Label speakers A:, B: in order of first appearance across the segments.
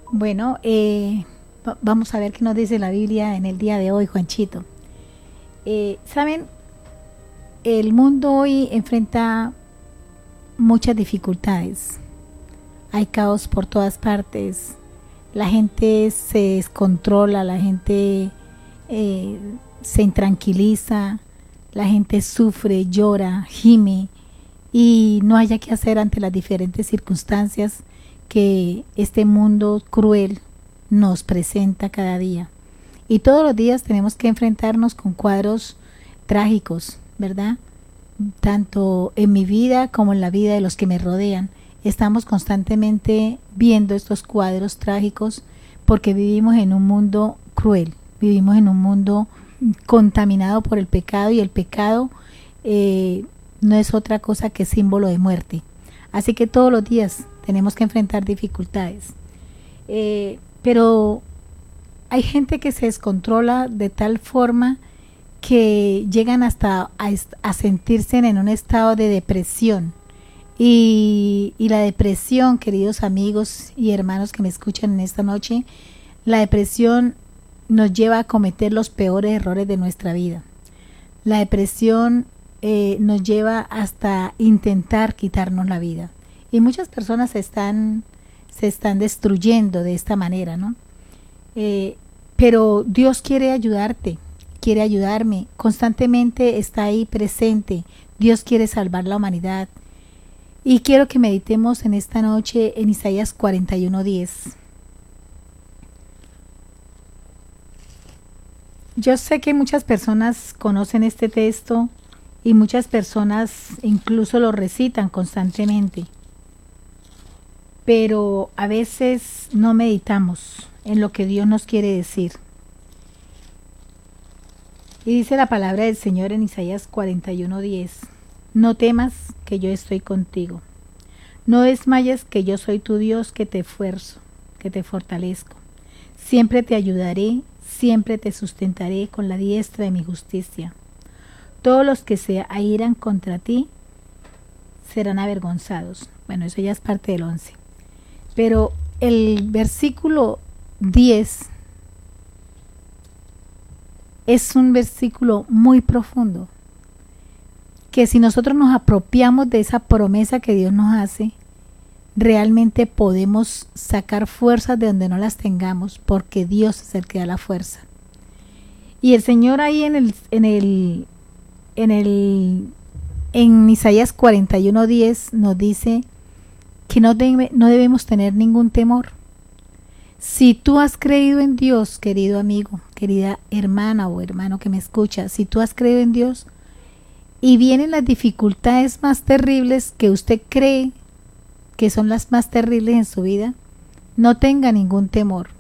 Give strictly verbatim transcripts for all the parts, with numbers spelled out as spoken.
A: Bueno, eh, va- vamos a ver qué nos dice la Biblia en el día de hoy, Juanchito. Eh, Saben, el mundo hoy enfrenta muchas dificultades. Hay caos por todas partes. La gente se descontrola, la gente eh, se intranquiliza, la gente sufre, llora, gime y no haya qué hacer ante las diferentes circunstancias que este mundo cruel nos presenta cada día. Y todos los días tenemos que enfrentarnos con cuadros trágicos, ¿verdad? Tanto en mi vida como en la vida de los que me rodean. Estamos constantemente viendo estos cuadros trágicos porque vivimos en un mundo cruel, vivimos en un mundo contaminado por el pecado y el pecado eh, no es otra cosa que símbolo de muerte. Así que todos los días tenemos que enfrentar dificultades. Eh, pero hay gente que se descontrola de tal forma que llegan hasta a, a sentirse en un estado de depresión. Y, y la depresión, queridos amigos y hermanos que me escuchan en esta noche, la depresión nos lleva a cometer los peores errores de nuestra vida. La depresión eh, nos lleva hasta intentar quitarnos la vida. Y muchas personas se están, se están destruyendo de esta manera, ¿no? Eh, pero Dios quiere ayudarte, quiere ayudarme, constantemente está ahí presente. Dios quiere salvar la humanidad. Y quiero que meditemos en esta noche en Isaías cuarenta y uno diez. Yo sé que muchas personas conocen este texto y muchas personas incluso lo recitan constantemente, pero a veces no meditamos en lo que Dios nos quiere decir. Y dice la palabra del Señor en Isaías cuarenta y uno diez. No temas, que yo estoy contigo. No desmayes, que yo soy tu Dios, que te esfuerzo, que te fortalezco. Siempre te ayudaré, siempre te sustentaré con la diestra de mi justicia. Todos los que se airan contra ti serán avergonzados. Bueno, eso ya es parte del once. Pero el versículo diez es un versículo muy profundo, que si nosotros nos apropiamos de esa promesa que Dios nos hace, realmente podemos sacar fuerzas de donde no las tengamos, porque Dios es el que da la fuerza. Y el Señor ahí en el en el en el en Isaías cuarenta y uno diez nos dice que no, debe, no debemos tener ningún temor. Si tú has creído en Dios, querido amigo, querida hermana o hermano que me escucha, si tú has creído en Dios y vienen las dificultades más terribles que usted cree que son las más terribles en su vida, no tenga ningún temor.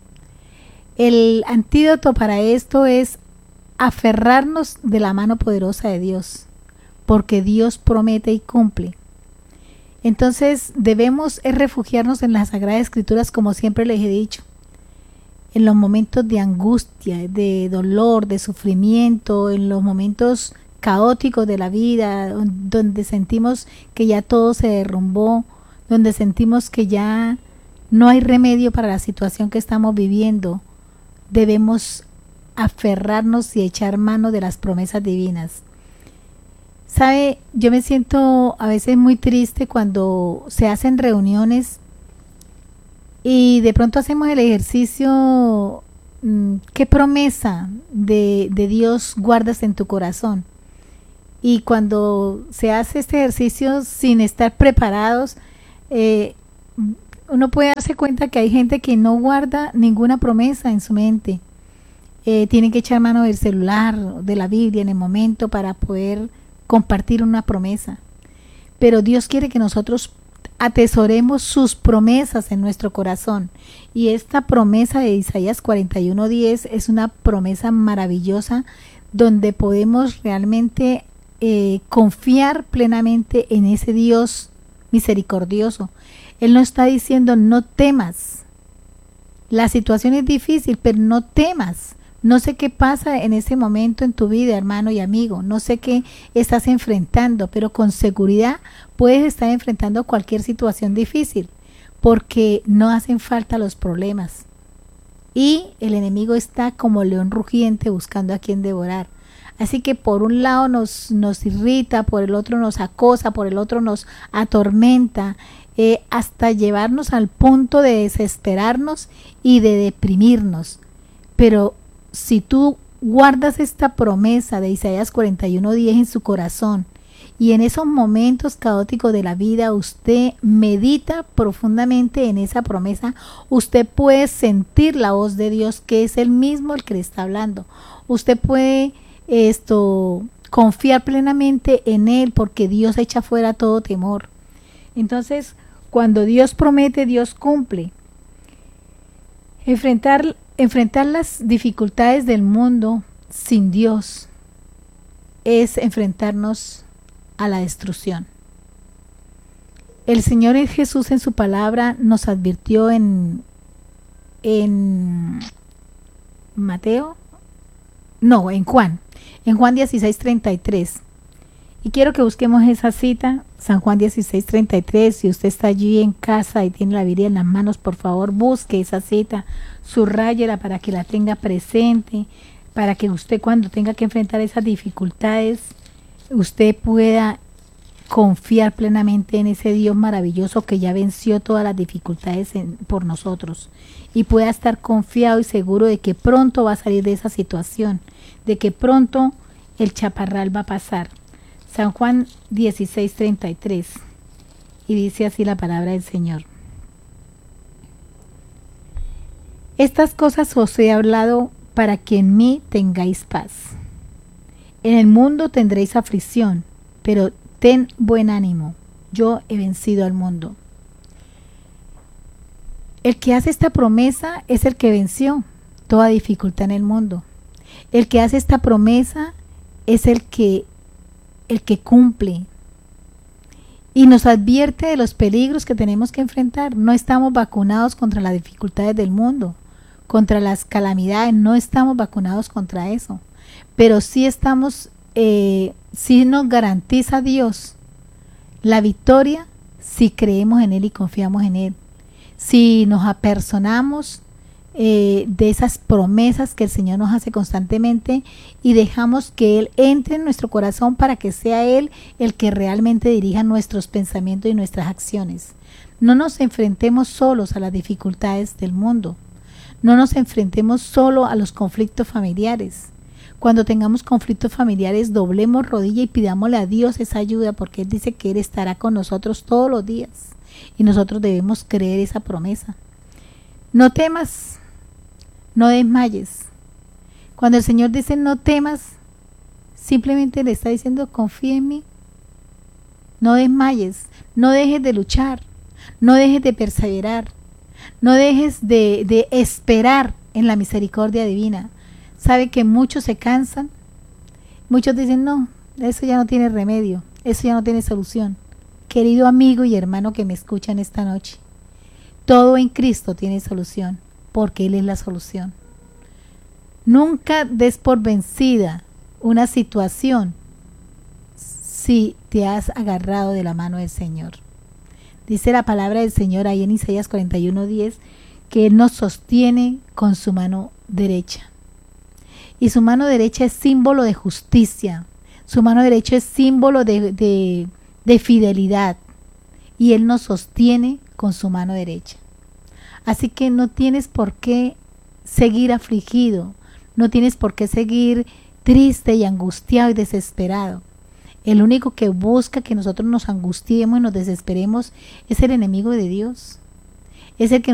A: El antídoto para esto es aferrarnos de la mano poderosa de Dios, porque Dios promete y cumple. Entonces debemos refugiarnos en las Sagradas Escrituras, como siempre les he dicho. En los momentos de angustia, de dolor, de sufrimiento, en los momentos caóticos de la vida, donde sentimos que ya todo se derrumbó, donde sentimos que ya no hay remedio para la situación que estamos viviendo, debemos aferrarnos y echar mano de las promesas divinas. Sabe, yo me siento a veces muy triste cuando se hacen reuniones y de pronto hacemos el ejercicio, ¿qué promesa de, de Dios guardas en tu corazón? Y cuando se hace este ejercicio sin estar preparados, eh, uno puede darse cuenta que hay gente que no guarda ninguna promesa en su mente. Eh, tienen que echar mano del celular, de la Biblia en el momento para poder compartir una promesa. Pero Dios quiere que nosotros atesoremos sus promesas en nuestro corazón. Y esta promesa de Isaías cuarenta y uno diez es una promesa maravillosa donde podemos realmente eh, confiar plenamente en ese Dios misericordioso. Él nos está diciendo: no temas. La situación es difícil, pero no temas. No sé qué pasa en ese momento en tu vida, hermano y amigo. No sé qué estás enfrentando, pero con seguridad puedes estar enfrentando cualquier situación difícil. porque no hacen falta los problemas. Y el enemigo está como león rugiente buscando a quien devorar. Así que por un lado nos, nos irrita, por el otro nos acosa, por el otro nos atormenta, eh, hasta llevarnos al punto de desesperarnos y de deprimirnos. Pero si tú guardas esta promesa de Isaías cuarenta y uno diez en su corazón, y en esos momentos caóticos de la vida usted medita profundamente en esa promesa, usted puede sentir la voz de Dios, que es el mismo el que le está hablando. Usted puede esto confiar plenamente en Él, porque Dios echa fuera todo temor. Entonces, cuando Dios promete, Dios cumple. Enfrentar, enfrentar las dificultades del mundo sin Dios es enfrentarnos a la destrucción. El Señor Jesús en su palabra nos advirtió en, en Mateo, no, en Juan, en Juan dieciséis treinta y tres. Y quiero que busquemos esa cita, San Juan dieciséis treinta y tres. Si usted está allí en casa y tiene la Biblia en las manos, por favor busque esa cita, subráyela para que la tenga presente, para que usted, cuando tenga que enfrentar esas dificultades, usted pueda confiar plenamente en ese Dios maravilloso que ya venció todas las dificultades en, por nosotros, y pueda estar confiado y seguro de que pronto va a salir de esa situación, de que pronto el chaparral va a pasar. San Juan dieciséis treinta y tres, y dice así la palabra del Señor: estas cosas os he hablado para que en mí tengáis paz. En el mundo tendréis aflicción, pero ten buen ánimo, yo he vencido al mundo. El que hace esta promesa es el que venció toda dificultad en el mundo. El que hace esta promesa es el que, el que cumple y nos advierte de los peligros que tenemos que enfrentar. No estamos vacunados contra las dificultades del mundo, contra las calamidades, no estamos vacunados contra eso. Pero sí estamos, eh, sí nos garantiza Dios la victoria si creemos en Él y confiamos en Él. Si nos apersonamos eh, de esas promesas que el Señor nos hace constantemente y dejamos que Él entre en nuestro corazón para que sea Él el que realmente dirija nuestros pensamientos y nuestras acciones. No nos enfrentemos solos a las dificultades del mundo. No nos enfrentemos solo a los conflictos familiares. Cuando tengamos conflictos familiares, doblemos rodilla y pidámosle a Dios esa ayuda, porque Él dice que Él estará con nosotros todos los días y nosotros debemos creer esa promesa. No temas, no desmayes. Cuando el Señor dice no temas, simplemente le está diciendo confía en mí. No desmayes, no dejes de luchar, no dejes de perseverar, no dejes de, de esperar en la misericordia divina. Sabe que muchos se cansan, muchos dicen no, eso ya no tiene remedio, eso ya no tiene solución. Querido amigo y hermano que me escuchan esta noche, todo en Cristo tiene solución, porque Él es la solución. Nunca des por vencida una situación si te has agarrado de la mano del Señor. Dice la palabra del Señor ahí en Isaías cuarenta y uno diez que Él nos sostiene con su mano derecha. Y su mano derecha es símbolo de justicia. Su mano derecha es símbolo de, de, de fidelidad. Y Él nos sostiene con su mano derecha. Así que no tienes por qué seguir afligido. No tienes por qué seguir triste y angustiado y desesperado. El único que busca que nosotros nos angustiemos y nos desesperemos es el enemigo de Dios. Es el que